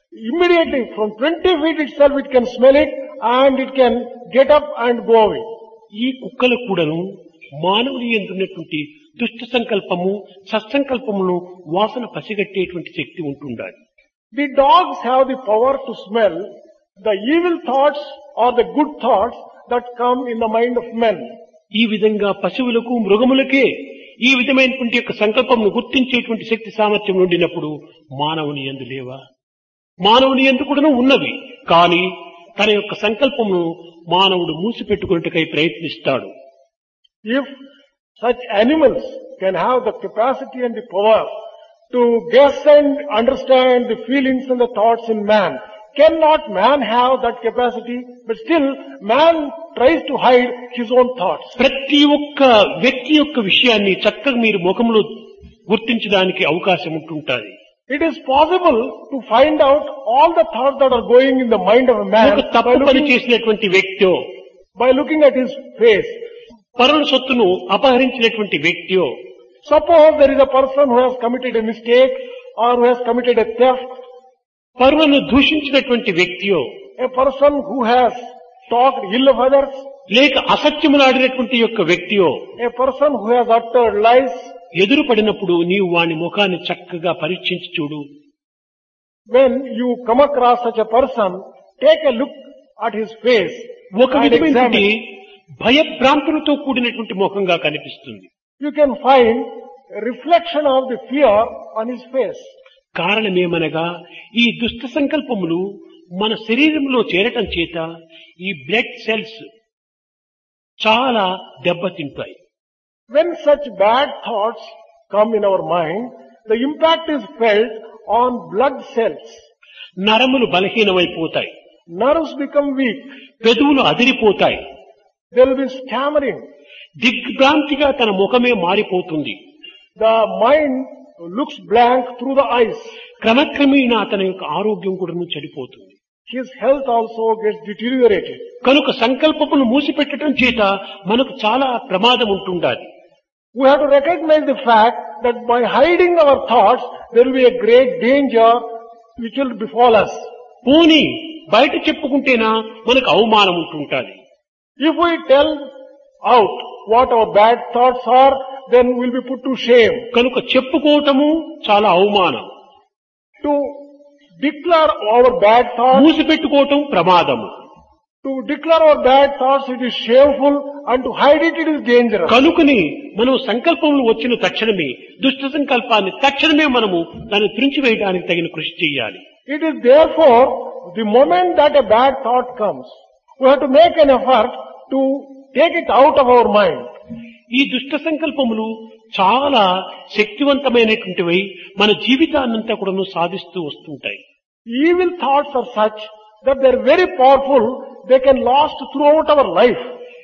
Immediately from 20 feet itself it can smell it and it can get up and go away. ఈ కుక్కలు కూడాను మానవుని ఎందున్నటువంటి దుష్ట సంకల్పము సత్సంకల్పమును వాసన పసిగట్టేటువంటి శక్తి ఉంటుండాలి. The dogs have the power to smell the evil thoughts or the good thoughts that come in the mind of men. ఈ విధంగా పశువులకు మృగములకే ఈ విధమైనటువంటి యొక్క సంకల్పమును గుర్తించేటువంటి శక్తి సామర్థ్యం ఉండినప్పుడు మానవుని యందు లేవా? మానవుని యందు కూడా ఉన్నవి. కానీ తన యొక్క సంకల్పమును మానవుడు మూసిపెట్టుకున్నట్టుకై ప్రయత్నిస్తాడు. If such animals can have the capacity and the power to guess and understand the feelings and the thoughts in man, cannot man have that capacity? But still man tries to hide his own thoughts. ప్రతి ఒక్క వ్యక్తి యొక్క విషయాన్ని చక్కగా మీరు ముఖంలో గుర్తించడానికి అవకాశం ఉంటుంటుంది. It is possible to find out all the thoughts that are going in the mind of a man ఒక తప్పు పని చేసినటువంటి వ్యక్తి, by looking at his face. పరుల సొత్తును అపహరించినటువంటి వ్యక్తి, Suppose there is a person who has committed a mistake or who has committed a theft, పరులను దూషించినటువంటి వ్యక్తి, a person who has talked ill of others, లేక అసత్యములాడినటువంటి యొక్క వ్యక్తి, a person who has uttered lies. ఎదురు పడినప్పుడు నీవు వాని ముఖాన్ని చక్కగా పరీక్షించి చూడు. When you come across such a person, take a look at his face ఒక and విధమైనటువంటి examine. భయభ్రాంతులతో కూడినటువంటి ముఖంగా కనిపిస్తుంది. You can find a reflection of the fear on his face. కారణమేమనగా ఈ దుష్ట సంకల్పములు మన శరీరంలో చేరటం చేత ఈ బ్లడ్ సెల్స్ చాలా దెబ్బతింటాయి. When such bad thoughts come in our mind, the impact is felt on blood cells. నరములు బలహీనమైపోతాయి, Nerves become weak. పెదవులు అదిరిపోతాయి, There will be stammering. దిగ్భ్రాంతిగా తన ముఖమే మారిపోతుంది. The mind looks blank through the eyes. క్రమక్రమేణా అతని యొక్క ఆరోగ్యం కూడా చెడిపోతుంది. His health also gets deteriorated. కనుక సంకల్పమును మూసిపెట్టడం చేత మనకు చాలా ప్రమాదం ఉంటుండాలి. We have to recognize the fact that by hiding our thoughts, there will be a great danger which will befall us. పోనీ బయట చెప్పుకుంటేనా మనకు అవమానం ఉంటుంటాది. If we tell out what our bad thoughts are, then we'll be put to shame. కనుక చెప్పుకోవటము చాలా అవమానం, To declare our bad thoughts, మూసిపెట్టుకోవటం ప్రమాదము. to declare our bad thoughts, it is shameful, and to hide it, it is dangerous. కనుకని మనం సంకల్పములు వచ్చిన తక్షణమే దుష్ట సంకల్పాన్ని తక్షణమే మనము దాన్ని త్రుంచివేయడానికి తగిన కృషి చేయాలి. It is therefore, the moment that a bad thought comes, we have to make an effort to take it out of our mind. ఈ దుష్ట సంకల్పములు చాలా శక్తివంతమైనటువంటివి, మన జీవితాన్నంతా కూడా సాధిస్తూ వస్తుంటాయి. Evil thoughts are such that they are very powerful, they can last throughout our life.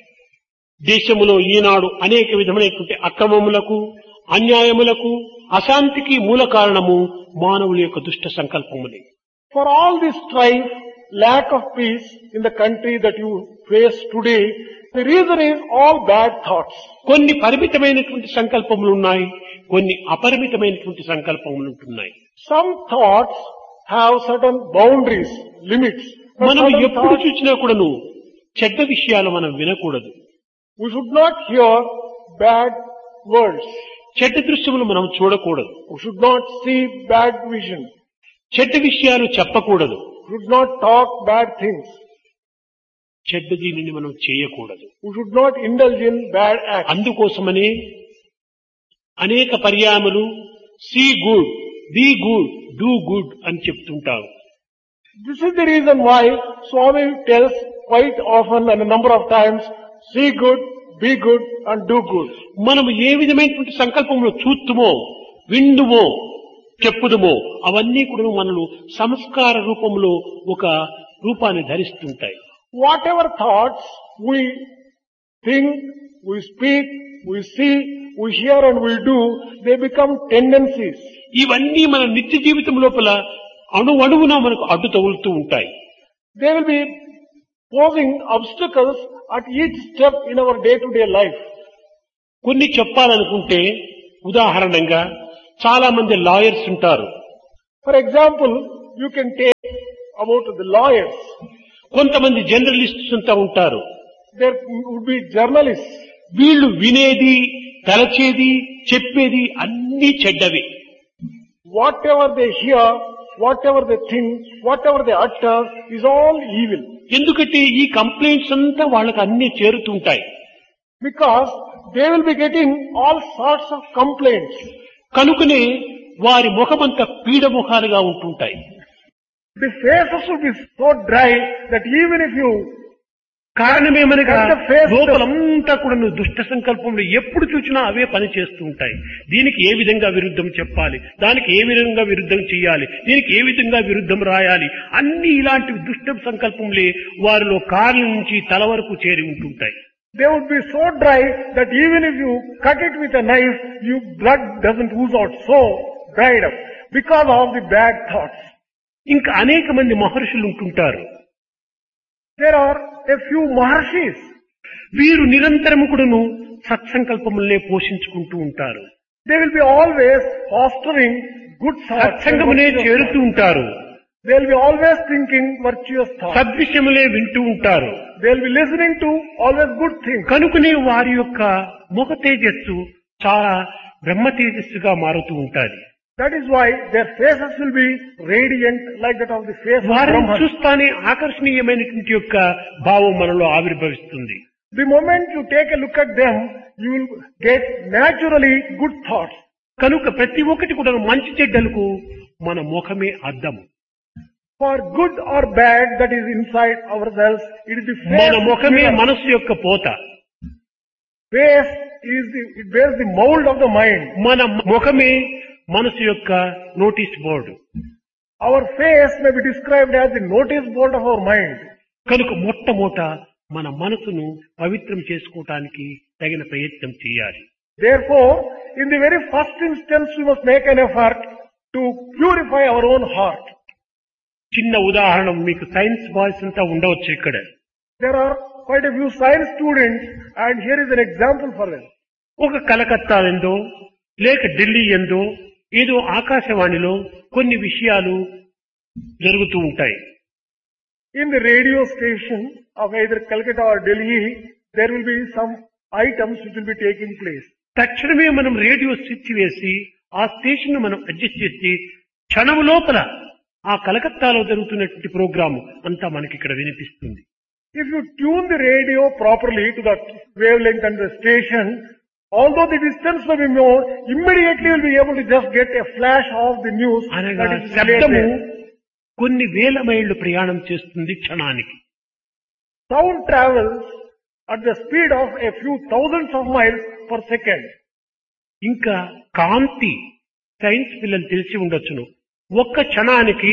దేశములో ఈనాడు అనేక విధమైనటువంటి అక్రమములకు, అన్యాయములకు, అశాంతికి మూల కారణము మానవుల యొక్క దుష్ట సంకల్పములే. For all this strife, lack of peace in the country that you face today, the reason is all bad thoughts. కొన్ని పరిమితమైనటువంటి సంకల్పములు ఉన్నాయి, కొన్ని అపరిమితమైనటువంటి సంకల్పములు ఉంటున్నాయి. Some thoughts have certain boundaries, limits. But మనం certain ఎప్పుడు thoughts, చూసినా కూడాను చెడ్డ విషయాలు మనం వినకూడదు. we should not hear bad words. చెడ్డ దృశ్యములు మనం చూడకూడదు. We should not see bad vision. చెడ్డ విషయాలు చెప్పకూడదు. We should not talk bad things. చెడ్డ దీనిని మనం చేయకూడదు. We should not indulge in bad acts. అందుకోసమనే అనేక పర్యాయములు see good, be good, do good అని చెప్తుంటారు. This is the reason why Swami tells quite often and a number of times, see good, be good and do good. మనం ఏ విధమైనటువంటి సంకల్పంలో చూస్తుమో, విందుమో, చెప్పుదుమో అవన్నీ కూడా మనలో సంస్కార రూపంలో ఒక రూపాన్ని ధరిస్తుంటాయి. Whatever thoughts we think, we speak, we see, we hear and we do, they become tendencies. ఇవన్నీ మన నిత్య జీవితం లోపల అణువణువున మనకు అడ్డు తగులుతూ ఉంటాయి. They will be posing obstacles at each step in our day-to-day life. కొన్ని చెప్పాలనుకుంటే ఉదాహరణంగా చాలా మంది లాయర్స్ ఉంటారు. For example, you can take about the lawyers. కొంతమంది జర్నలిస్ట్స్ అంతా ఉంటారు. There would be journalists. వీళ్ళు వినేది, తలచేది, చెప్పేది అన్నీ చెడ్డవి. Whatever they hear, whatever they think, whatever they utter is all evil. ఎందుకంటే ఈ కంప్లైంట్స్ అంతా వాళ్ళకి అన్ని చేరుతుంటాయి. Because they will be getting all sorts of complaints. కనుకనే వారి ముఖమంతా పీడ ముఖాలుగా ఉంటుంటాయి. The faces will be so dry that even if you కారణమేమనగా లోపలంతా కూడా దుష్ట సంకల్పంలో ఎప్పుడు చూసినా అవే పని చేస్తూ ఉంటాయి. దీనికి ఏ విధంగా విరుద్ధం చెప్పాలి, దానికి ఏ విధంగా విరుద్ధం చేయాలి, దీనికి ఏ విధంగా విరుద్ధం రాయాలి, అన్ని ఇలాంటి దుష్ట సంకల్పంలే వారిలో కాళ్ళ నుంచి తల వరకు చేరి ఉంటుంటాయి. They would be so dry that even if you cut it with a knife, your blood doesn't ooze out, so dried up because of the bad thoughts. ఇంకా అనేక మంది మహర్షులు ఉంటుంటారు. There are a few Maharshis. వీరు నిరంతరము కూడాను సత్సంకల్పములనే పోషించుకుంటూ ఉంటారు. They will be always fostering good thoughts. సత్సంగమునే చేరుతూ ఉంటారు. They will be always thinking virtuous thoughts. సద్విషయములే వింటూ ఉంటారు. They will be listening to always good things. కనుకనే వారి యొక్క ముఖ తేజస్సు చాలా బ్రహ్మ తేజస్సుగా మారుతూ ఉంటారు. That is why their faces will be radiant like that of the face of వారిని Brahman. చూస్తానే ఆకర్షణీయమైనటువంటి యొక్క భావం మనలో ఆవిర్భవిస్తుంది. The moment you take a look at them, you will get naturally good thoughts. కనుక ప్రతి ఒక్కటి కూడా మంచి చెడ్డలకు మన ముఖమే అద్దము. For good or bad that is inside ourselves, it is the face. మన ముఖమే మనస్సు యొక్క పోత. Face it bears the mold of the mind. మన ముఖమే మనసు యొక్క notice board. Our face may be described as the notice board of our mind. కనుక మొట్టమొదట మన మనసును పవిత్రం చేసుకోవటానికి తగిన ప్రయత్నం చేయాలి. Therefore, in the very first instance, we must make an effort to purify our own heart. చిన్న ఉదాహరణ మీకు సైన్స్ బాయ్స్ అంతా ఉండవచ్చు ఇక్కడ. There are quite a few science students, and here is an example for them. ఒక కలకత్తా ఎందో లేక ఢిల్లీ ఎందో ఏదో ఆకాశవాణిలో కొన్ని విషయాలు జరుగుతూ ఉంటాయి. In the radio station of either Calcutta or Delhi, there will be some items which will be taking place. తక్షణమే మనం రేడియో స్విచ్ వేసి ఆ స్టేషన్ మనం అడ్జస్ట్ చేసి క్షణం లోపల ఆ కలకత్తాలో జరుగుతున్నటువంటి ప్రోగ్రాము అంతా మనకి ఇక్కడ వినిపిస్తుంది. If you tune the radio properly to the wavelength and the station, although the distance may be more, immediately you will be able to just get a flash of the news. అనగా that is శబ్దము related. కొన్ని వేల మైళ్ళు ప్రయాణం చేస్తుంది క్షణానికి. Sound travels at the speed of a few thousands of miles per second. ఇంకా కాంతి science పిల్లలు తెలిసి ఉండొచ్చును. ఒక్క క్షణానికి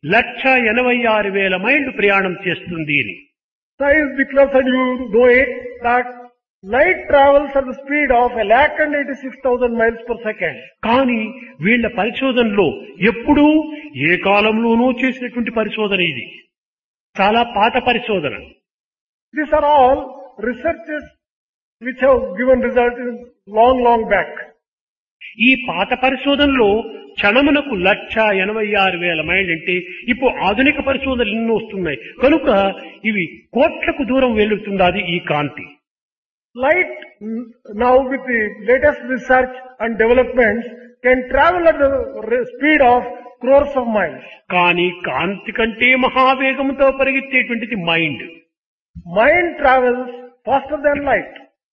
1,86,000 మైళ్ళు ప్రయాణం చేస్తుంది అని. Science declares, and you know it, that light travels at the speed of 1,86,000 miles per second. కానీ వీళ్ల పరిశోధనలో ఎప్పుడూ ఏ కాలంలోనూ చేసినటువంటి పరిశోధన ఇది. చాలా పాత పరిశోధన. These are all researches which have given results long back. ఈ పాత పరిశోధనలో క్షణమునకు 1,86,000 మైళ్ళు అంటే ఇప్పుడు ఆధునిక పరిశోధనలు ఎన్నో వస్తున్నాయి. కనుక ఇవి కోట్లకు దూరం వెళ్తున్నది ఈ కాంతి. Light now with the latest research and developments can travel at the speed of crores of miles. కానీ కాంతి కంటే మహావేగంతో పరిగెత్తేటువంటిది mind. Mind travels faster than light.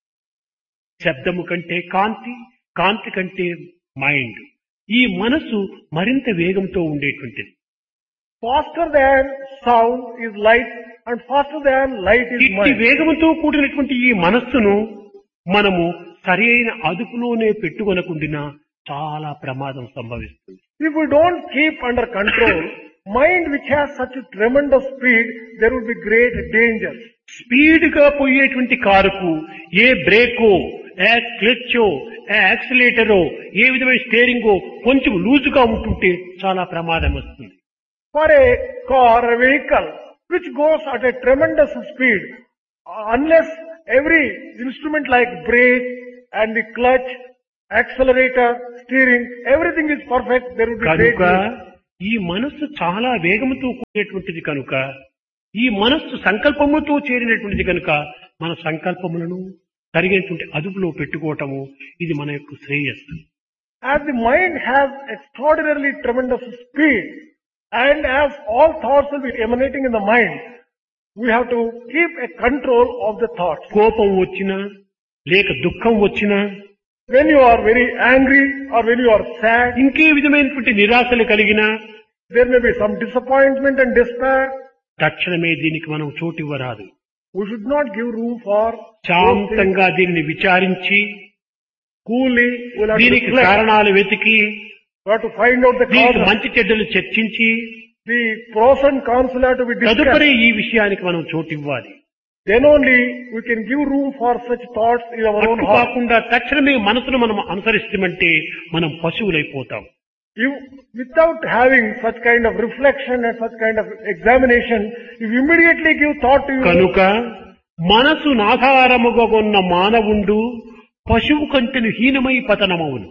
శబ్దము కంటే కాంతి, కాంతి కంటే మైండ్. ఈ మనసు మరింత వేగంతో ఉండేటువంటిది. Faster than sound is light, and faster than light is ఇట్టి mind. వేగంతో కూడినటువంటి ఈ మనస్సును మనము సరి అయిన అదుపులోనే పెట్టుకొనకుండినా చాలా ప్రమాదం సంభవిస్తుంది. If we don't keep under control, mind which has such a tremendous speed, there will be great danger. Speed గా పోయేటువంటి కారుకు ఏ బ్రేకో, ఏ క్లచ్చో, ఏ యాక్సిలేటరో, ఏ విధమైన స్టీరింగో కొంచెం లూజుగా ఉంటుంటే చాలా ప్రమాదం వస్తుంది. For a car, a vehicle which goes at a tremendous speed, unless every instrument like brake and the clutch, accelerator, steering, everything is perfect, there will be great కనుక danger. ఈ మనస్సు చాలా వేగంతో కూడినటువంటిది కనుక, ఈ మనస్సు సంకల్పముతో చేరినటువంటిది కనుక మన సంకల్పములను తరిగినటువంటి అదుపులో పెట్టుకోవటము ఇది మన యొక్క శ్రేయస్సు. As the mind has extraordinarily tremendous speed, and as all thoughts will be emanating in the mind, we have to keep a control of the thoughts. కోపం వచ్చినా లేక దుఃఖం వచ్చినా, When you are very angry or when you are sad, ఇంకే విధమైనటువంటి నిరాశలు కలిగినా there may be some disappointment and despair. తక్షణమే దీనికి మనం చోటివ్వరాదు. We should not give room for those things. శాంతంగా దీనిని విచారించి Coolly, we'll have to దీనికి reflect. కారణాలు వెతికి We have to find out the దీనికి causes. మంచి చెడ్డలు చర్చించి The pros and cons will have to be తదుపరి discussed. ఈ విషయానికి మనం చోటివ్వాలి. Then only we can give room for such thoughts in our own అట్టు heart. కాకుండా తక్షణమే మనసును మనం అనుసరిస్తామంటే మనం పశువులైపోతాం. If, without having such kind of reflection and such kind of examination, if you immediately give thought to you, కనుక మనసు నాధారముగా ఉన్న మానవుండు పశువు కంటెను హీనమై పతనమవును.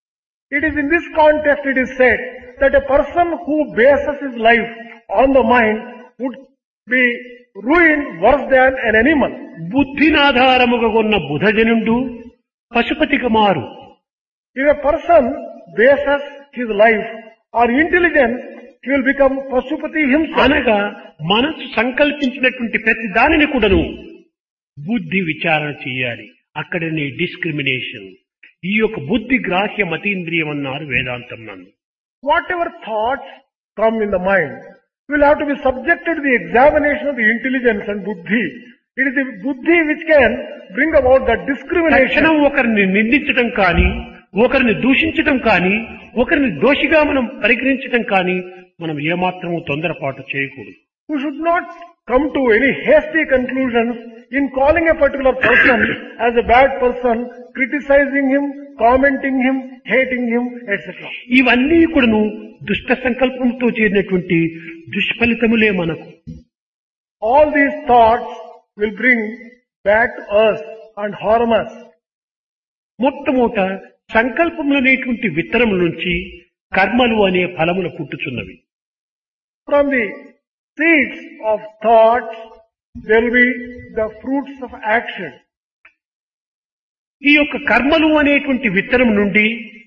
it is in this context it is said that a person who bases his life on the mind would be ruined worse than an animal. బుద్ధినాధారముగా ఉన్న బుధజనుండు పశుపతికి మారు. If a person bases his life on intelligence, he will become Pashupati himself. అనగా మనసు సంకల్పించినటువంటి ప్రతి దానిని కూడాను బుద్ధి విచారణ చేయాలి. అక్కడనే డిస్క్రిమినేషన్. ఈ యొక్క బుద్ధి గ్రాహ్య మతీంద్రియం అన్నారు వేదాంతం నందు. Whatever thoughts come in the mind will have to be subjected to the examination of the intelligence and buddhi. It is the buddhi which can bring about that discrimination. తక్షణం ఒకరిని నిందించడం కానీ, ఒకరిని దూషించడం కానీ, ఒకరిని దోషిగా మనం పరిగణించడం కానీ మనం ఏమాత్రము తొందరపాటు చేయకూడదు. We should not come to any hasty conclusions in calling a particular person as a bad person, criticizing him, commenting him, hating him, etc. ఇవన్నీ కూడాను దుష్ట సంకల్పంతో చేరినటువంటి దుష్ఫలితములే మనకు. All these thoughts will bring back to us and harm us. మొట్టమొదట సంకల్పములు అనేటువంటి విత్తనముల నుంచి కర్మలు అనే ఫలములు పుట్టుచున్నవి. From the seeds of thoughts, there will be the fruits of action. ఈ యొక్క కర్మలు అనేటువంటి విత్తనం నుండి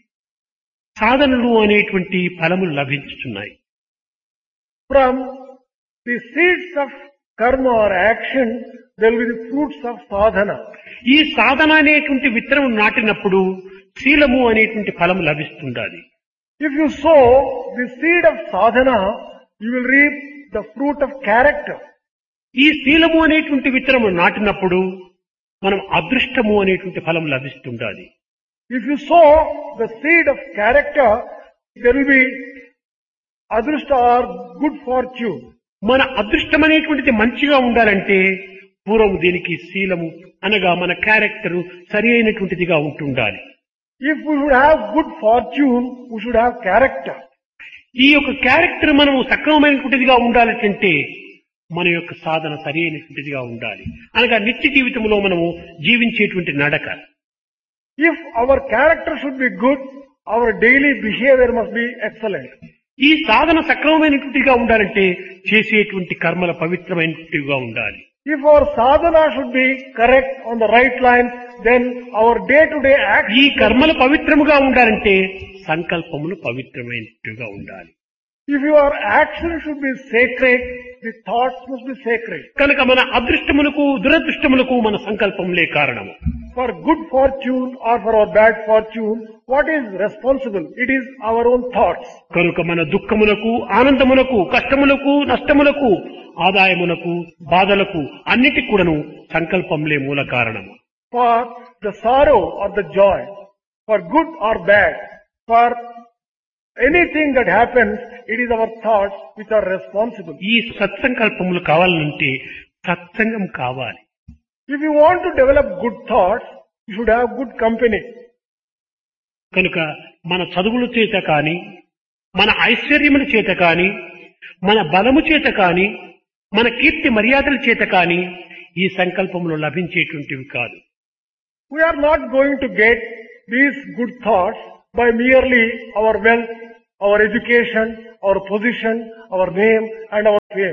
సాధనలు అనేటువంటి ఫలములు లభించుచున్నాయి. From the seeds of karma or action, there will be the fruits of sadhana. ఈ సాధన అనేటువంటి విత్తనం నాటినప్పుడు శీలము అనేటువంటి ఫలము లభిస్తుండాలి. If you sow the seed of sadhana, you will reap the fruit of character. ఈ శీలము అనేటువంటి విత్తనము నాటినప్పుడు మనం అదృష్టము అనేటువంటి ఫలం లభిస్తుండాలి. If you sow the seed of character, there will be adrushta or good fortune. మన అదృష్టం అనేటువంటిది మంచిగా ఉండాలంటే పూర్వం దీనికి శీలము అనగా మన క్యారెక్టరు సరి అయినటువంటిదిగా ఉంటుండాలి. If we should have good fortune, we should have character. ఈ యొక్క క్యారెక్టర్ మనము సక్రమమైనటువంటిదిగా ఉండాలంటే మన యొక్క సాధన సరి అయినటువంటిదిగా ఉండాలి. అనగా నిత్య జీవితంలో మనము జీవించేటువంటి నడక. If our character should be good, our daily behavior must be excellent. ఈ సాధన సక్రమమైనటువంటిగా ఉండాలంటే చేసేటువంటి కర్మల పవిత్రమైనటువంటిగా ఉండాలి. If our sadhana should be correct on the right lines, then our day-to-day ఈ actions. కర్మలు పవిత్రముగా ఉండాలంటే సంకల్పములు పవిత్రమైనట్టుగా ఉండాలి. If your actions should be sacred, the thoughts must be sacred. కనుక మన అదృష్టములకు దురదృష్టములకు మన సంకల్పములే కారణము. For good fortune or for our bad fortune, what is responsible? It is our own thoughts. కనుక మన దుఃఖములకు ఆనందములకు కష్టములకు నష్టములకు ఆదాయములకు బాధలకు అన్నిటి కూడాను సంకల్పములే మూల కారణము. For the sorrow or the joy, for good or bad, for anything that happens, it is our thoughts which are responsible. ఈ సత్సంకల్పములు కావాలంటే సత్సంగం కావాలి. If you want to develop good thoughts, you should have good company. కనుక మన చదువుల చేత కాని, మన ఐశ్వర్యముల చేత కాని, మన బలము చేత కాని, మన కీర్తి మర్యాదల చేత కాని ఈ సంకల్పములు లభించేటువంటివి కాదు. We are not going to get these good thoughts by merely our wealth our education, our position, our name and our fame.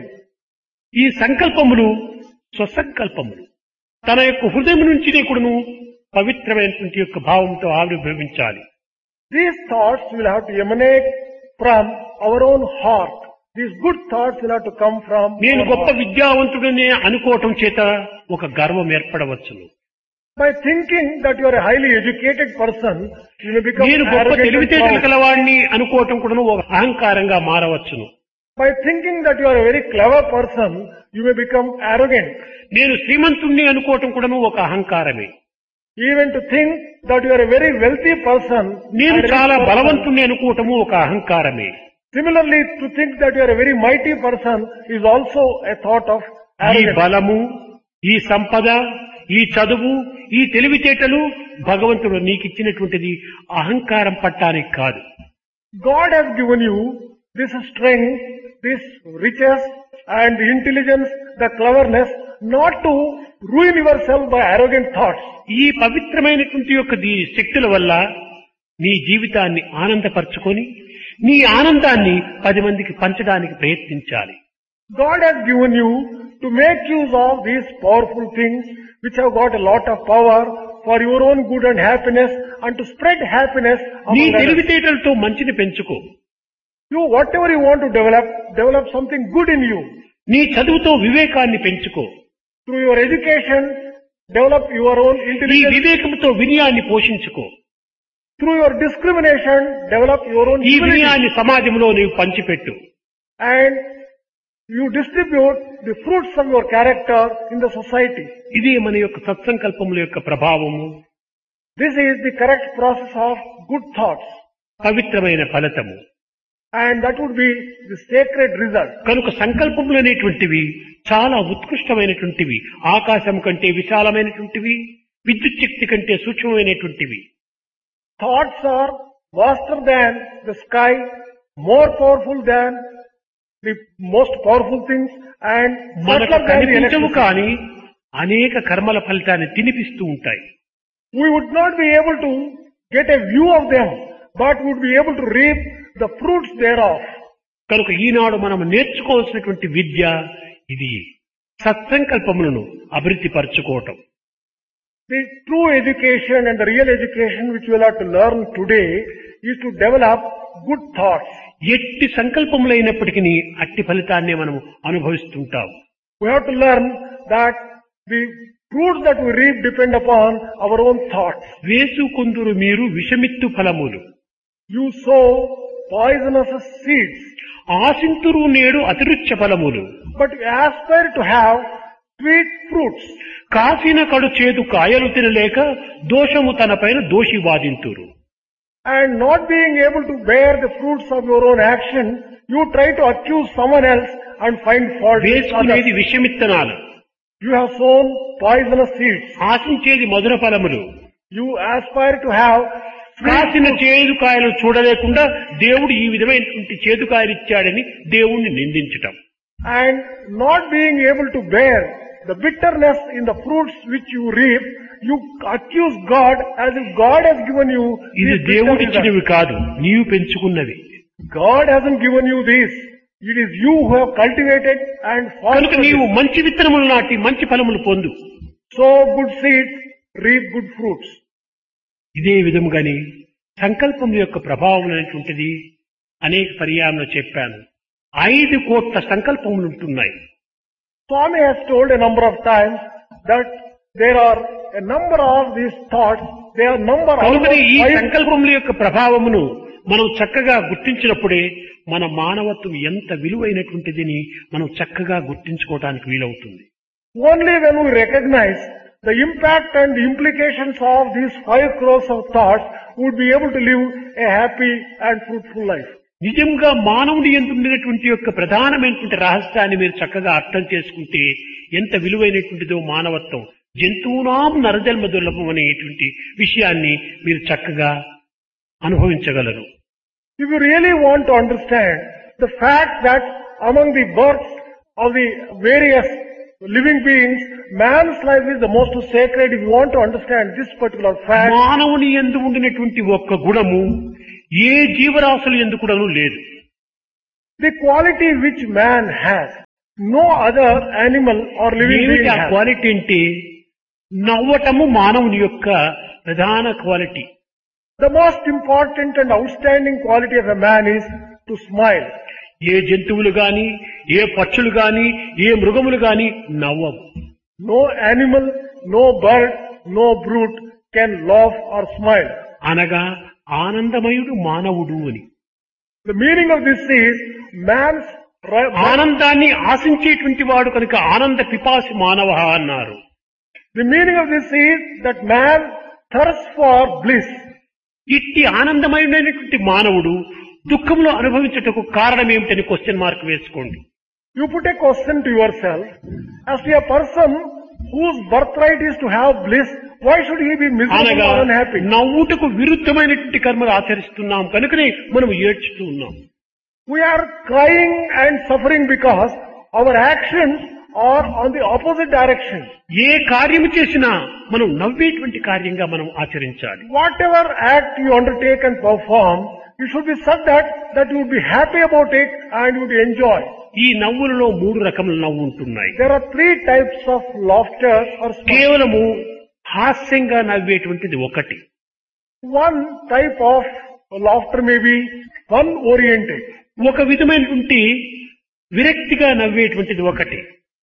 ఈ సంకల్పములు స్వసంకల్పములు తన యొక్క హృదయం నుంచి కూడాను పవిత్రమైనటువంటి యొక్క భావంతో ఆవిర్భవించాలి. These thoughts will have to emanate from our own heart. These good thoughts will have to come from నేను our గొప్ప heart. విద్యావంతుడనే అనుకోవటం చేత ఒక గర్వం ఏర్పడవచ్చును. By thinking that you are a highly educated person, you may become నేను గొప్ప arrogant and తెలివితేటలు proud. కలవాడిని అనుకోవటం కూడా ఒక అహంకారంగా మారవచ్చును. By thinking that you are a very clever person, you may become arrogant. నేను శ్రీమంతుణ్ణి అనుకోవటం కూడా ఒక అహంకారమే. Even to think that you are a very wealthy person, నేను and rich చాలా person. బలవంతుణ్ణి అనుకోవటము ఒక అహంకారమే. Similarly, to think that you are a very mighty person is also a thought of ఈ arrogance. బలము, ఈ సంపద, ఈ చదువు, ఈ తెలివితేటలు భగవంతుడు నీకిచ్చినటువంటిది అహంకారం పట్టానికి కాదు. God has given you this strength, this riches and the intelligence, the cleverness, not to ruin yourself by arrogant thoughts. ఈ పవిత్రమైనటువంటి యొక్క శక్తుల వల్ల నీ జీవితాన్ని ఆనందపరచుకొని నీ ఆనందాన్ని 10 మందికి పంచడానికి ప్రయత్నించాలి. God has given you to make use of these powerful things which have got a lot of power for your own good and happiness and to spread happiness నీ among others. తెలివితేటలతో మంచిని పెంచుకో. You, whatever you want to develop something good in you. నీ చదువుతో వివేకాన్ని పెంచుకో. Through your education, develop your own నీ intelligence. వివేకంతో వినయాన్ని పోషించుకో. Through your discrimination, develop your own ఈ humility. వినయాన్ని సమాజంలో నీవు పంచిపెట్టు. And you distribute the fruits of your character in the society. ఇది మన యొక్క సత్సంకల్పముల యొక్క ప్రభావము, This is the correct process of good thoughts. పవిత్రమైన ఫలితము. And that would be the sacred result. కనుక సంకల్పములు అనేటువంటివి చాలా ఉత్కృష్టమైనటువంటివి, ఆకాశం కంటే విశాలమైనటువంటివి, విద్యుత్ శక్తి కంటే సూక్ష్మమైనటువంటివి. Thoughts are vaster than the sky, more powerful than the most powerful things, and మనకు subtler than the కనిపించవు electricity. కానీ అనేక కర్మల ఫలితాన్ని తినిపిస్తూ ఉంటాయి. We would not be able to get a view of them, but would be able to reap the fruits thereof. కనుక ఈనాడు మనం నేర్చుకోవాల్సినటువంటి విద్య ఇది సత్సంకల్పములను అభివృద్ధి పరచుకోవటం. The true education and the real education which we will have to learn today is to develop good thoughts. ఎట్టి సంకల్పములైనప్పటికీ అట్టి ఫలితాన్నే మనం అనుభవిస్తుంటాం. We have to learn that the fruits that we reap depend upon our own thoughts. వేసుకుందురు మీరు విషమిత్తు ఫలములు, You sow poisonous seeds, ఆశింతురు నేడు అతిరుచ్య ఫలములు, but you aspire to have sweet fruits. కాసిన కడు చేదు కాయలు తినలేక దోషము తనపైన దోషి వాదింతురు. And not being able to bear the fruits of your own action, you try to accuse someone else and find fault with వేసుకునేది others. విషమిత్తనాలు, You have sown poisonous seeds. ఆశించేది మధుర ఫలములు. You aspire to have sweet కాసిన fruits. చేదు కాయలు చూడలేకుండా దేవుడు ఈ విధమైనటువంటి చేదు కాయలు ఇచ్చాడని దేవుణ్ణి నిందించటం. And not being able to bear the bitterness in the fruits which you reap, you accuse God as if God has given you ఇది these bitter దేవుడిచ్చినవి results. కాదు, నీవు పెంచుకున్నవి. God hasn't given you this. It is you who have cultivated and కనుక fostered నీవు it. మంచి విత్తనములు నాటి మంచి ఫలములు పొందు. Sow good seeds, reap good fruits. ఇదే విధముగాని సంకల్పం యొక్క ప్రభావం అనేటువంటిది అనేక పర్యాయంలో చెప్పాను. 5 కోట్ల సంకల్పములు ఉంటున్నాయి. Swami has told a number of times that there are a number of these thoughts, there are number of కనుకనే ఈ 5 సంకల్పముల యొక్క ప్రభావమును మనం చక్కగా గుర్తించినప్పుడే మన మానవత్వం ఎంత విలువైనటువంటిదని మనం చక్కగా గుర్తించుకోవడానికి వీలవుతుంది. Only when we recognize the impact and the implications of these 5 crores of thoughts, we would be able to live a happy and fruitful life. నిజంగా మానవుడి యందు ఉండినటువంటి యొక్క ప్రధానమైనటువంటి రహస్యాన్ని మీరు చక్కగా అర్థం చేసుకుంటే ఎంత విలువైనటువంటిదో మానవత్వం, జంతువునాం నరజన్మ దుర్లభం అనేటువంటి విషయాన్ని మీరు చక్కగా అనుభవించగలరు. If you really want to understand the fact that among the births of the various living beings, man's life is the most sacred. If you want to understand this particular fact, మానవుని యందు ఉండినటువంటి ఒక్క గుణము ఏ జీవరాశులు ఎందుకుడను లేదు. The quality which man has, no other animal or living ఏమిటి being ఆ has. Quality అంటే నవ్వటము మానవుని యొక్క ప్రధాన quality. The most important and outstanding quality of a man is to smile. ఏ జంతువులు గాని, ఏ పక్షులు గాని, ఏ మృగములు గాని నవ్వవు. No animal, no bird, no brute can laugh or smile. అనగా ఆనందమయుడు మానవుడు అని. The meaning of this is man's ఆనందాన్ని ఆశించేటువంటి వాడు కనుక ఆనంద పిపాసి మానవ అన్నారు. The meaning of this is that man thirsts for bliss. ఇట్టి ఆనందమయుడైనటువంటి మానవుడు దుఃఖంలో అనుభవించుటకు కారణం ఏమిటని క్వశ్చన్ మార్క్ వేసుకోండి. You put a question to yourself, as to a person whose birthright is to have bliss, why should he be miserable అనగా or unhappy? నవ్వుటకు విరుద్ధమైనటువంటి కర్మలు ఆచరిస్తున్నాం కనుకనే మనం ఏడ్చుతూ ఉన్నాం. We are crying and suffering because our actions are on the opposite direction. ఏ కార్యము చేసినా మనం నవ్వేటువంటి కార్యంగా మనం ఆచరించాలి. Whatever act you undertake and perform, you should be such that you would be happy about it and you would enjoy. ఈ నవ్వులలో 3 రకముల నవ్వు ఉంటున్నాయి. There are 3 types of laughter or smile. కేవలము హాస్యంగా నవ్వేటువంటిది ఒకటి. One type of laughter may be fun oriented. ఒక విధమైనటువంటి విరక్తిగా నవ్వేటువంటిది ఒకటి.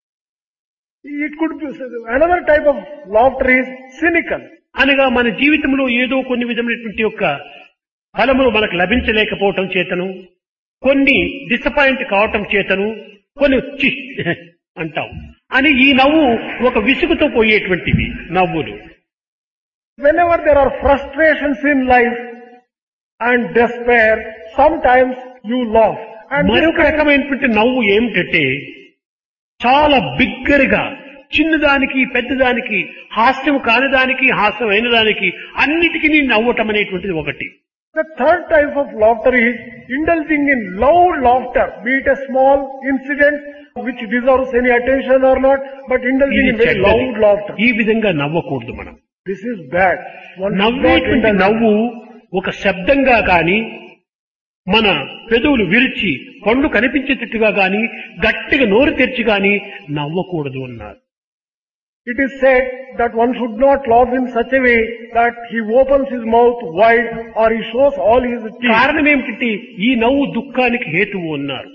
It could be another type of laughter is cynical. అనగా మన జీవితంలో ఏదో కొన్ని విధమైనటువంటి యొక్క ఫలములు మనకు లభించలేకపోవటం చేతను, కొన్ని డిసప్పాయింట్ కావటం చేతను, కొన్ని చి అంటాం అని ఈ నవ్వు ఒక విసుగుతో పోయేటువంటివి నవ్వులు. Whenever there are frustrations in life and despair, sometimes you laugh. And మరొక రకమైనటువంటి నవ్వు ఏమిటంటే చాలా బిగ్గరగా చిన్నదానికి పెద్దదానికి, హాస్యం కానిదానికి హాస్యం అయిన దానికి అన్నిటికీ నవ్వటం అనేటువంటిది ఒకటి. the third type of laughter is indulging in loud laughter, be it a small incident which deserves any attention or not, but indulging ఇది in very చెడ్డది. loud laughter. ఈ విధంగా నవ్వకూడదు మనం. This is bad. One should not నవ్వేటువంటి indulge. నవ్వు ఒక శబ్దంగా కాని, మన పెదవులు విరిచి పండ్లు కనిపించేటట్టుగా గాని, గట్టిగా నోరు తెరిచి గాని నవ్వకూడదు అన్నారు. It is said that one should not laugh in such a way that he opens his mouth wide or he shows all his teeth. కారణం ఏమిటంటే ఈ నవ్వు దుఃఖానికి హేతువు అన్నారు.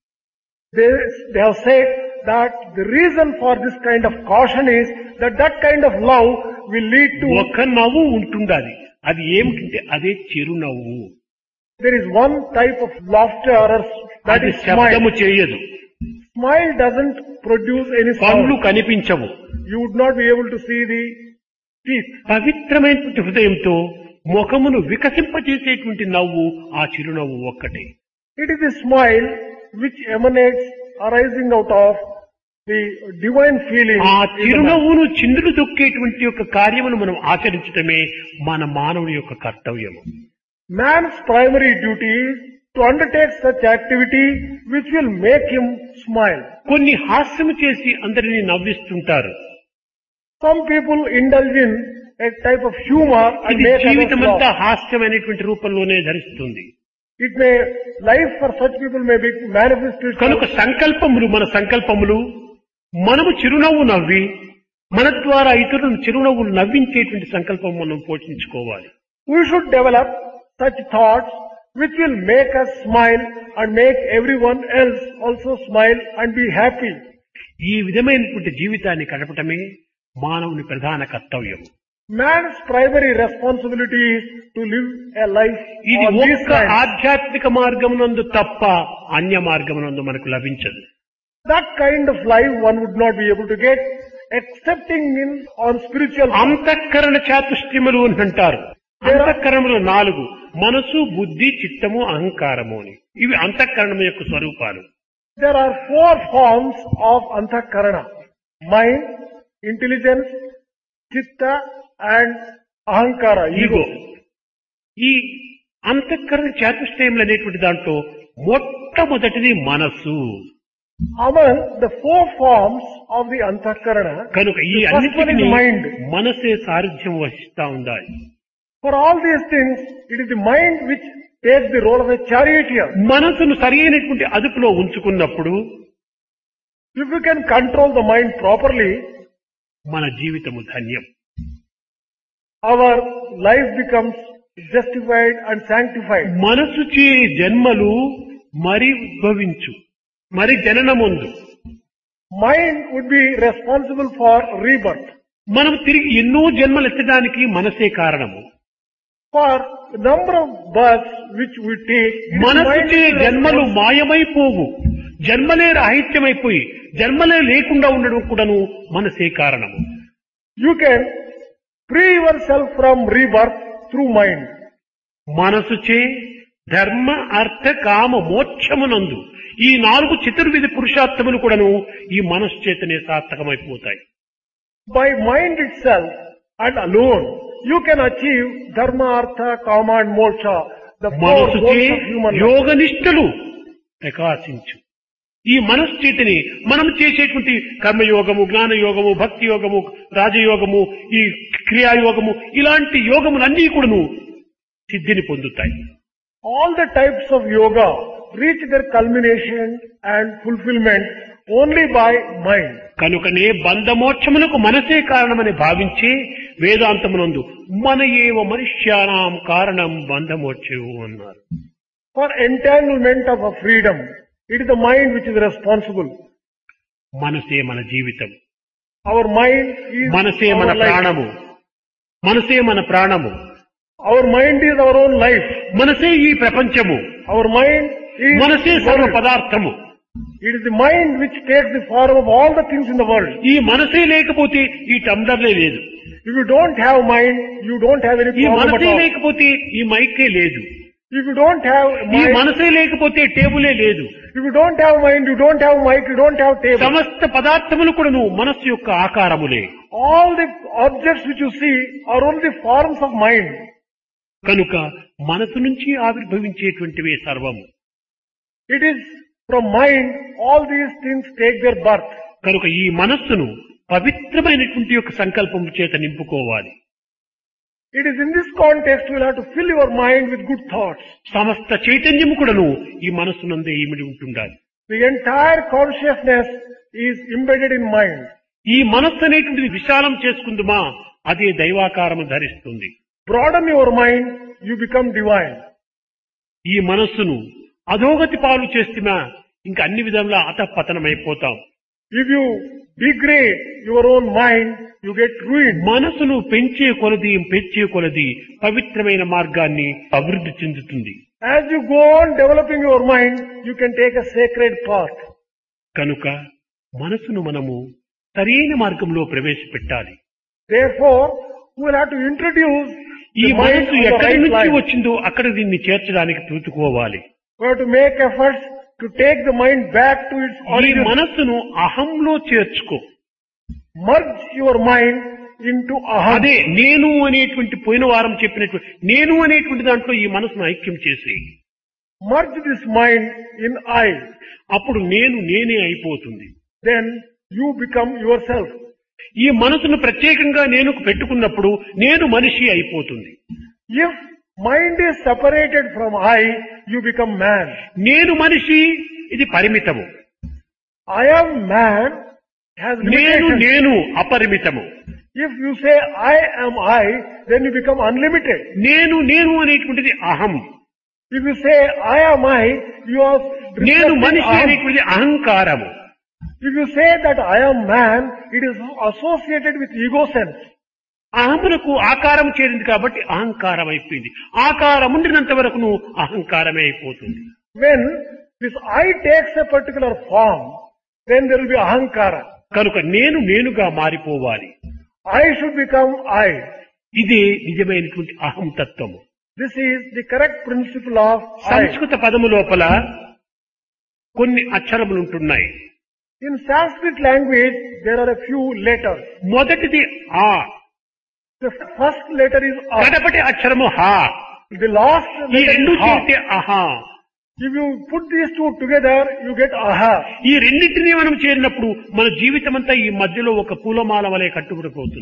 They have said that the reason for this kind of caution is that kind of love will lead to. ఒక నవ్వు ఉంటుండాలి. అది ఏమిటంటే అదే చిరునవ్వు. There is one type of laughter that అది is శబ్దము smile. చేయదు, Smile doesn't produce any పండ్లు sound. కనిపించవు. You would not be able to see the teeth. పవిత్రమైనటువంటి హృదయంతో ముఖమును వికసింపజేసేటువంటి నవ్వు ఆ చిరునవ్వు ఒక్కటే. It is a smile which emanates arising out of the divine feeling. ఆ in the man. చిరునవ్వును చిందులు తొక్కేటువంటి యొక్క కార్యమును మనం ఆచరించడమే మన మానవుని యొక్క కర్తవ్యము. Man's primary duty is to undertake such activity which will make him smile. కొన్ని హాస్యము చేసి అందరినీ నవ్విస్తుంటారు. Some people indulge in a type of humor and ఇది make others జీవితమంతా laugh. హాస్యం అనేటువంటి రూపంలోనే ధరిస్తుంది. It may, life for such people may be manifested. కనుక సంకల్పములు, మన సంకల్పములు మనము చిరునవ్వు నవ్వి మన ద్వారా ఇతరులను చిరునవ్వులు నవ్వించేటువంటి సంకల్పం మనం పోషించుకోవాలి. We should develop such thoughts which will make us smile and make everyone else also smile and be happy. ఈ విధమైనటువంటి జీవితాన్ని గడపటమే మానవుని ప్రధాన కర్తవ్యం. Man's primary responsibility is to live a life ఇది on these ఒక్క lines. ఆధ్యాత్మిక మార్గమునందు తప్ప అన్య మార్గమునందు మనకు లభించదు. That kind of life one would not be able to get excepting in on spiritual path. అంతఃకరణ చాతుష్ట్యములు అని అంటారు. అంతఃకరణములు 4: మనసు, బుద్ధి, చిత్తము, అహంకారము అని. ఇవి అంతఃకరణము యొక్క స్వరూపాలు. There are 4 forms of antahkarana: mind, intelligence, chitta and ahankara, ego. ego. ఈ అంతఃకరణ చాతుష్టయములు అనేటువంటి దాంట్లో మొట్టమొదటిది మనస్సు. Among the 4 forms of the antahkarana, కనుక ఈ the first one is అన్నిటికీ mind. మనసే సారథ్యం వహిస్తా ఉండాలి. For all these things, it is the mind which takes the role of a charioteer. మనసును సరి అయినటువంటి అదుపులో ఉంచుకున్నప్పుడు If you can control the mind properly, మన జీవితము ధన్యం. our life becomes justified and sanctified. మనసుచే జన్మలు మరి ఉద్భవించు, మరి జననముందు. Mind would be responsible for rebirth. మనం తిరిగి ఎన్నో జన్మలు ఎత్తడానికి మనసే కారణము. For the number of births which we take, it is mind మనసుచే which is జన్మలు responsible. మాయమైపోవు, జన్మలే రాహిత్యమైపోయి జన్మలే లేకుండా ఉండడం కూడాను మనసే కారణము. You can free yourself from rebirth through mind. మనసుచే ధర్మ అర్థ కామ మోక్షమునందు ఈ 4 చతుర్విధ పురుషార్థములు కూడాను ఈ మనస్సు చేతనే సార్థకమైపోతాయి. By mind itself and alone, you can achieve dharma, artha, kama and moksha, the 4 మనసుచే goals of human life. యోగనిష్టలు ప్రకాశించు. ఈ మనస్సు చేతని మనం చేసేటువంటి కర్మయోగము, జ్ఞానయోగము, భక్తి యోగము, రాజయోగము, ఈ క్రియాయోగము, ఇలాంటి యోగములన్నీ కూడాను సిద్ధిని పొందుతాయి. All the types of yoga reach their culmination and fulfillment only by mind. కనుకనే బంధమోక్షములకు మనసే కారణమని భావించి వేదాంతమునందు మన ఏవ మనుష్యానాం కారణం బంధమోక్షము అన్నారు. For entanglement of a freedom, it is the mind which is responsible. మనసే మన జీవితం, Our mind is మనసే మన our life. ప్రాణము, మనసే మన ప్రాణము, Our mind is our own life. మనసే ఈ ప్రపంచము, Our mind is మనసే the సర్వ world. పదార్థము. It is the mind which takes the form of all the things in the world. ఈ మనసే లేకపోతే ఈ టంబ్లర్లే లేదు, If you don't have mind, you don't have any ఈ problem at మనసే all. లేకపోతే ఈ మైకే లేదు, If you don't have ఈ mind, మనసే లేకపోతే టేబులే లేదు. if you don't have mind, you don't have mic, you don't have table. సమస్త పదార్థములు కూడాను మనస్సు యొక్క ఆకారములే. All the objects which you see are only forms of mind. కనుక మనసు నుంచి ఆవిర్భవించేటువంటివే సర్వము. It is from mind all these things take their birth. కనుక ఈ మనస్సును పవిత్రమైనటువంటి యొక్క సంకల్పం చేత నింపుకోవాలి. It is in this context you will have to fill your mind with good thoughts. సమస్త చైతన్యము కూడాను ఈ మనస్సునందే ఇమిడి ఉంటుండాలి. The entire consciousness is embedded in mind. ఈ మనస్సు అనేటువంటిది విశాలం చేసుకుందుమా అదే దైవాకారము ధరిస్తుంది. Broaden your mind, you become divine. ఈ మనస్సును అధోగతి పాలు చేస్తున్నా ఇంకా అన్ని విధంగా అతపతనమైపోతాం. If you degrade your own mind, you get ruined. మనసును పెంచే కొలది పవిత్రమైన మార్గాన్ని అభివృద్ధి చెందుతుంది. As you go on developing your mind, you can take a sacred path. కనుక మనసును మనము సరైన మార్గంలో ప్రవేశపెట్టాలి. Therefore, we will have to introduce ఈ the mind మనసు on the ఎక్కడి right నుంచి line. వచ్చిందో అక్కడ దీన్ని చేర్చడానికి పూనుకోవాలి. We have to make efforts to take the mind back to its ఈ origin. మనస్సును అహంలో చేర్చుకో. Merge your mind into aham. అదే నేను అనేటువంటి పోయిన వారం చెప్పినటువంటి నేను అనేటువంటి దాంట్లో ఈ మనసును ఐక్యం చేసి Merge this mind in I. అప్పుడు నేనే అయిపోతుంది. Then you become yourself. ఈ మనసును ప్రత్యేకంగా నేను పెట్టుకున్నప్పుడు నేను మనిషి అయిపోతుంది. If mind is separated from I, you become man. నేను మనిషి ఇది పరిమితము, I am man has limitations. నేను అపరిమితము. If you say I am I, then you become unlimited. నేను అనేటువంటిది అహం. If you say I am I, you are నేను reflecting మనిషి aham. అనేటువంటిది అహంకారము. If you say that I am man, it is associated with ego sense. అహమునకు ఆకారం చేరింది కాబట్టి అహంకారం అయిపోయింది. ఆకారం ఉండినంత వరకు నువ్వు అహంకారమే అయిపోతుంది. When this I takes a particular form, then there will be ahankara. కనుక నేనుగా మారిపోవాలి. I should become I. ఇదే నిజమైనటువంటి అహం తత్వము. This is the correct principle of I. సంస్కృత పదము లోపల కొన్ని అక్షరములు ఉంటున్నాయి. In Sanskrit language, there are a few letters. మొదటిది ఆ, The first letter is A. కడపటి అక్షరము హా. The last ఈ letter రెండు is Ha. చేరితే అహా. If you put these two together, you get Aha. ఈ రెండింటినీ మనం చేరినప్పుడు మన జీవితం అంతా ఈ మధ్యలో ఒక పూలమాల వలె కట్టుబడిపోతుంది.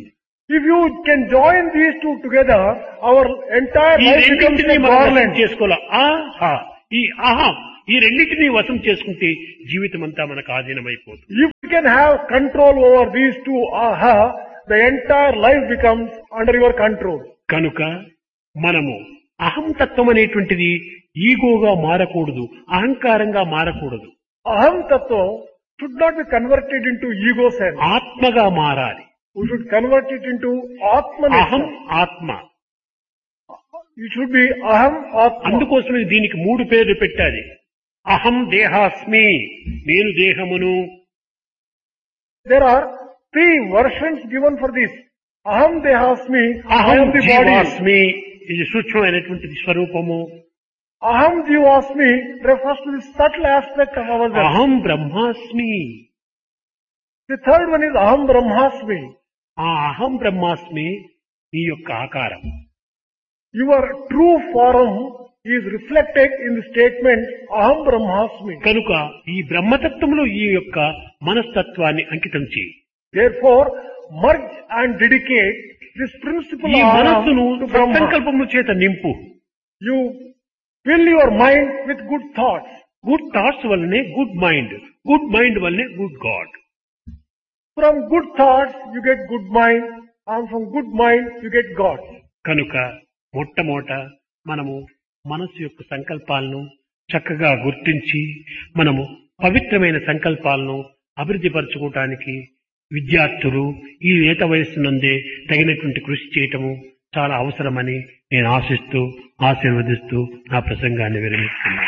If you can join these two together, our entire ఈ life becomes రెండింటినీ a మనం వశం garland. చేసుకోవాలి. ఆహా, ఈ అహం, ఈ రెండింటినీ వశం చేసుకుంటే జీవితం అంతా మనకు ఆధీనమైపోతుంది. If you can have control over these two aha, the entire life becomes under your control. కనుక మనము అహం తత్వం అనేటువంటిది ఈగోగా మారకూడదు, అహంకారంగా మారకూడదు, Aham tattva should not be converted into ego sense. ఆత్మగా మారాలి. We should convert it into Atma. అహం ఆత్మ. It should be Aham Atma. అందుకోసమే దీనికి 3 పేర్లు పెట్టాలి. అహం దేహాస్మి, నేను దేహమును. There are 3 versions given for this. Aham Dehasmi, I అహం am the body. జీవాస్మి, ఇది సూక్ష్మమైనటువంటి స్వరూపము. Aham Jivasmi refers to the subtle aspect of ourselves. అహం బ్రహ్మాస్మి, The third one is Aham Brahmasmi. ఆ అహం బ్రహ్మాస్మి నీ యొక్క ఆకారం. Your true form is reflected in the statement Aham Brahmasmi. కనుక ఈ బ్రహ్మతత్వంలో ఈ యొక్క మనస్తత్వాన్ని అంకితం చేయి. Therefore, merge and dedicate this principle ఈ of మనస్సును Aham to Brahma. సంకల్పముల చేత నింపు. You fill your mind with good thoughts. Good thoughts వల్లనే గుడ్ మైండ్, గుడ్ మైండ్ వల్లనే good God. From good thoughts you get good mind, and from good mind you get God. కనుక మొట్టమొదట మనము మనస్సు యొక్క సంకల్పాలను చక్కగా గుర్తించి మనము పవిత్రమైన సంకల్పాలను అభివృద్ధి పరచుకోవటానికి విద్యార్థులు ఈ లేత వయస్సునందే తగినటువంటి కృషి చేయటము చాలా అవసరమని నేను ఆశిస్తూ ఆశీర్వదిస్తూ నా ప్రసంగాన్ని విరమిస్తున్నాను.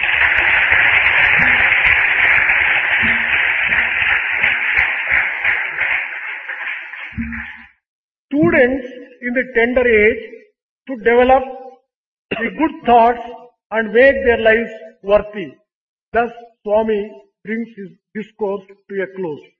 Students in the tender age to develop the good thoughts and make their lives worthy. Thus, Swami brings his discourse to a close.